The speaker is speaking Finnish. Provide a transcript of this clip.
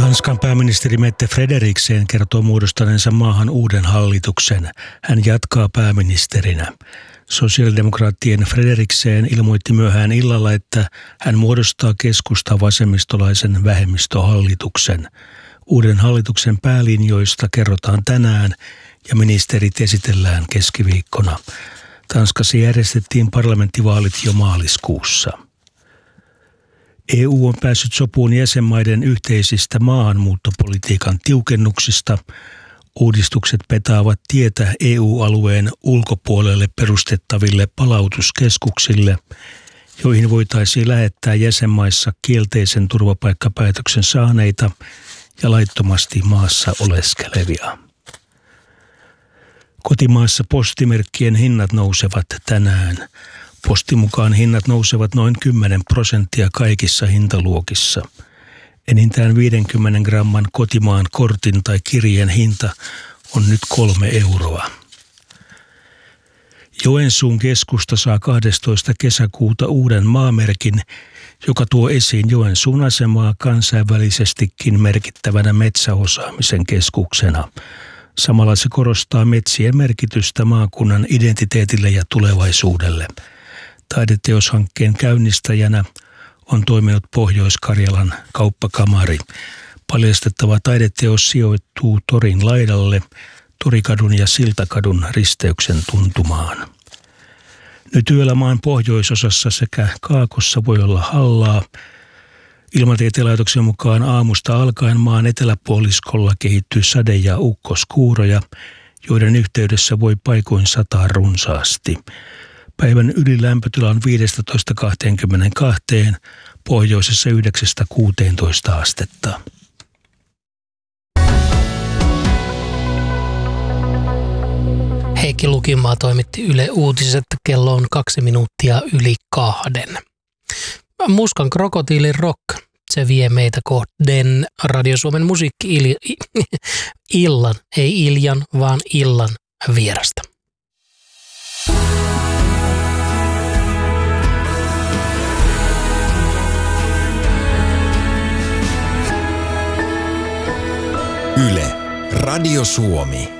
Tanskan pääministeri Mette Frederiksen kertoo muodostaneensa maahan uuden hallituksen. Hän jatkaa pääministerinä. Sosiaalidemokraattien Frederiksen ilmoitti myöhään illalla, että hän muodostaa keskusta-vasemmistolaisen vähemmistöhallituksen. Uuden hallituksen päälinjoista kerrotaan tänään ja ministerit esitellään keskiviikkona. Tanskassa järjestettiin parlamenttivaalit jo maaliskuussa. EU on päässyt sopuun jäsenmaiden yhteisistä maahanmuuttopolitiikan tiukennuksista. Uudistukset petaavat tietä EU-alueen ulkopuolelle perustettaville palautuskeskuksille, joihin voitaisiin lähettää jäsenmaissa kielteisen turvapaikkapäätöksen saaneita ja laittomasti maassa oleskelevia. Kotimaassa postimerkkien hinnat nousevat tänään. Postin mukaan hinnat nousevat noin 10% kaikissa hintaluokissa. Enintään 50 gramman kotimaan kortin tai kirjeen hinta on nyt 3 euroa. Joensuun keskusta saa 12. kesäkuuta uuden maamerkin, joka tuo esiin Joensuun asemaa kansainvälisestikin merkittävänä metsäosaamisen keskuksena. Samalla se korostaa metsien merkitystä maakunnan identiteetille ja tulevaisuudelle. Taideteoshankkeen käynnistäjänä on toiminut Pohjois-Karjalan kauppakamari. Paljastettava taideteos sijoittuu torin laidalle, Torikadun ja Siltakadun risteyksen tuntumaan. Nyt yöllä maan pohjoisosassa sekä kaakossa voi olla hallaa. Ilmatieteen laitoksen mukaan aamusta alkaen maan eteläpuoliskolla kehittyy sade- ja ukkoskuuroja, joiden yhteydessä voi paikoin sataa runsaasti. Päivän ylilämpötila on 15-22, pohjoisessa 9-16 astetta. Heikki Lukimaa toimitti Yle Uutiset, kello on 2 minuuttia yli 2. Muskan krokotiilin rock, se vie meitä kohden Radio Suomen musiikki-illan, ei Iljan, vaan illan vierasta. Yle, Radio Suomi.